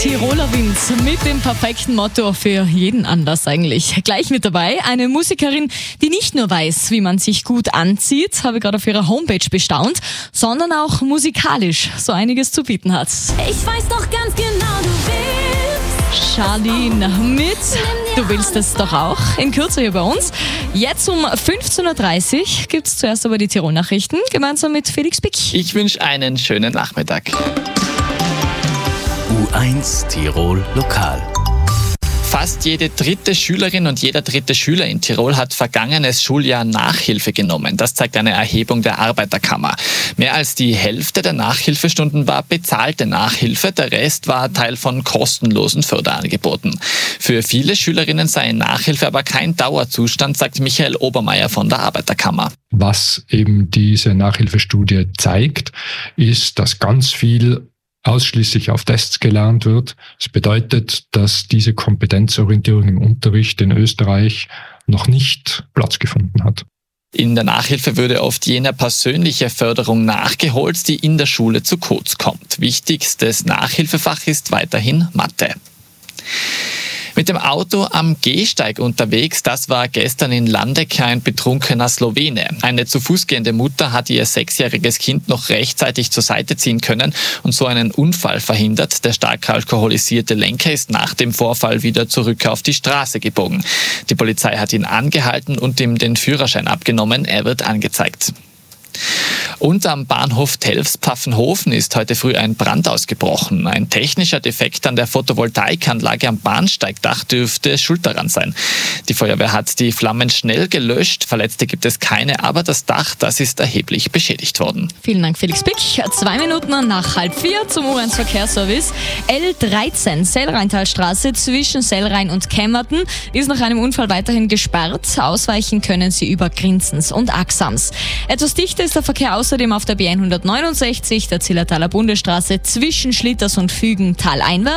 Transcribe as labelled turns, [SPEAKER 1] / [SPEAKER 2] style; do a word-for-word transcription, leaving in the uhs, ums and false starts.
[SPEAKER 1] Tiroler Wind mit dem perfekten Motto für jeden Anlass eigentlich. Gleich mit dabei eine Musikerin, die nicht nur weiß, wie man sich gut anzieht, habe ich gerade auf ihrer Homepage bestaunt, sondern auch musikalisch so einiges zu bieten hat.
[SPEAKER 2] Ich weiß doch ganz genau, du willst.
[SPEAKER 1] Charlene mit Du willst es doch auch, in Kürze hier bei uns. Jetzt um fünfzehn Uhr dreißig gibt es zuerst aber die Tirol-Nachrichten, gemeinsam mit Felix Bick.
[SPEAKER 3] Ich wünsche einen schönen Nachmittag.
[SPEAKER 4] U eins Tirol Lokal.
[SPEAKER 3] Fast jede dritte Schülerin und jeder dritte Schüler in Tirol hat vergangenes Schuljahr Nachhilfe genommen. Das zeigt eine Erhebung der Arbeiterkammer. Mehr als die Hälfte der Nachhilfestunden war bezahlte Nachhilfe, der Rest war Teil von kostenlosen Förderangeboten. Für viele Schülerinnen sei Nachhilfe aber kein Dauerzustand, sagt Michael Obermeier von der Arbeiterkammer.
[SPEAKER 5] Was eben diese Nachhilfestudie zeigt, ist, dass ganz viel ausschließlich auf Tests gelernt wird. Das bedeutet, dass diese Kompetenzorientierung im Unterricht in Österreich noch nicht Platz gefunden hat.
[SPEAKER 3] In der Nachhilfe würde oft jene persönliche Förderung nachgeholt, die in der Schule zu kurz kommt. Wichtigstes Nachhilfefach ist weiterhin Mathe. Mit dem Auto am Gehsteig unterwegs, das war gestern in Landeck ein betrunkener Slowene. Eine zu Fuß gehende Mutter hat ihr sechsjähriges Kind noch rechtzeitig zur Seite ziehen können und so einen Unfall verhindert. Der stark alkoholisierte Lenker ist nach dem Vorfall wieder zurück auf die Straße gebogen. Die Polizei hat ihn angehalten und ihm den Führerschein abgenommen. Er wird angezeigt. Und am Bahnhof Telfs-Pfaffenhofen ist heute früh ein Brand ausgebrochen. Ein technischer Defekt an der Photovoltaikanlage am Bahnsteigdach dürfte schuld daran sein. Die Feuerwehr hat die Flammen schnell gelöscht. Verletzte gibt es keine, aber das Dach, das ist erheblich beschädigt worden.
[SPEAKER 1] Vielen Dank, Felix Bick. Zwei Minuten nach halb vier zum U eins Verkehrsservice. L dreizehn, Sellrheintalstraße zwischen Sellrhein und Kämmerten ist nach einem Unfall weiterhin gesperrt. Ausweichen können Sie über Grinzens und Axams. Etwas dichter ist der Verkehr außerdem auf der B hundertneunundsechzig, der Zillertaler Bundesstraße zwischen Schlitters und Fügen taleinwärts.